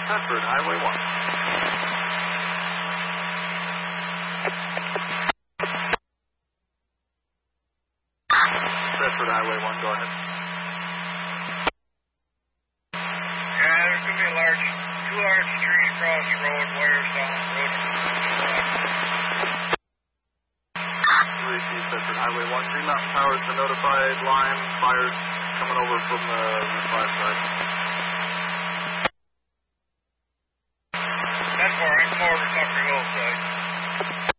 Bedford Highway 1. Bedford Highway 1, go ahead. Yeah, there's going to be two large trees across the road, wires down the road. 3 Bedford Highway 1. Green Mountain Power has been notified. Line fires coming over from the Route 5 side. That's far, I'm over Sucker Hill side.